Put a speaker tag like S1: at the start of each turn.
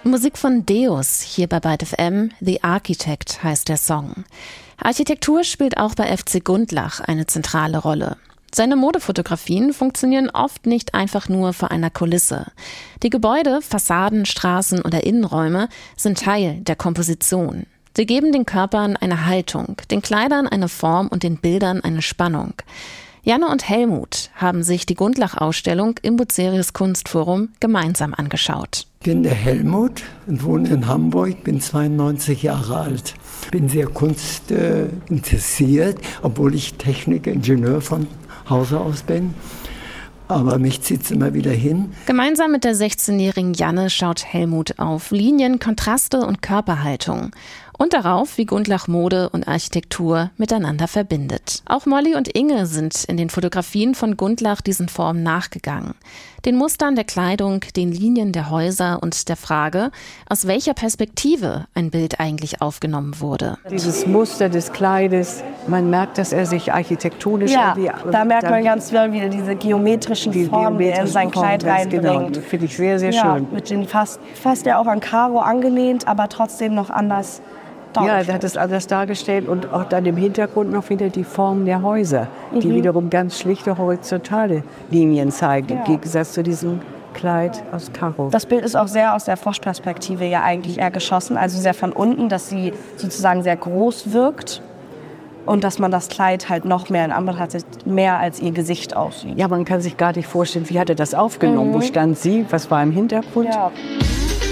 S1: Musik von Deus, hier bei Byte FM. The Architect heißt der Song. Architektur spielt auch bei FC Gundlach eine zentrale Rolle. Seine Modefotografien funktionieren oft nicht einfach nur vor einer Kulisse. Die Gebäude, Fassaden, Straßen oder Innenräume sind Teil der Komposition. Sie geben den Körpern eine Haltung, den Kleidern eine Form und den Bildern eine Spannung. Janne und Helmut haben sich die Gundlach-Ausstellung im Bucerius Kunstforum gemeinsam angeschaut.
S2: Ich bin der Helmut und wohne in Hamburg, bin 92 Jahre alt. Bin sehr kunstinteressiert, obwohl ich Technikingenieur von Hause aus bin. Aber mich zieht es immer wieder hin.
S1: Gemeinsam mit der 16-jährigen Janne schaut Helmut auf Linien, Kontraste und Körperhaltung. Und darauf, wie Gundlach Mode und Architektur miteinander verbindet. Auch Molly und Inge sind in den Fotografien von Gundlach diesen Formen nachgegangen. Den Mustern der Kleidung, den Linien der Häuser und der Frage, aus welcher Perspektive ein Bild eigentlich aufgenommen wurde.
S3: Dieses Muster des Kleides, man merkt, dass er sich architektonisch...
S4: Ja, da merkt man ganz wieder diese geometrischen Formen, die er in sein Kleid reinbringt.
S3: Genau, finde ich sehr, sehr schön.
S4: Mit den fast ja auch an Karo angelehnt, aber trotzdem noch anders.
S3: Ja, er hat das anders dargestellt und auch dann im Hintergrund noch wieder die Form der Häuser, die wiederum ganz schlichte horizontale Linien zeigen, im Gegensatz zu diesem Kleid aus Karo.
S4: Das Bild ist auch sehr aus der Froschperspektive ja eigentlich eher geschossen, also sehr von unten, dass sie sozusagen sehr groß wirkt und dass man das Kleid halt noch mehr in Anbetracht mehr als ihr Gesicht aussieht.
S3: Ja, man kann sich gar nicht vorstellen, wie hat er das aufgenommen, wo stand sie, was war im Hintergrund.
S4: Ja.